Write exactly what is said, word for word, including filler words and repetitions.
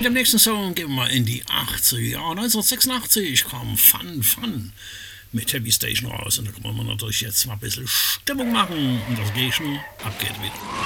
Mit dem nächsten Song gehen wir mal in die achtziger Jahre. neunzehnhundertsechsundachtzig kam Fun Fun mit Heavy Station raus. Und da können wir natürlich jetzt mal ein bisschen Stimmung machen. Und das gehe ich nur. Ab geht wieder.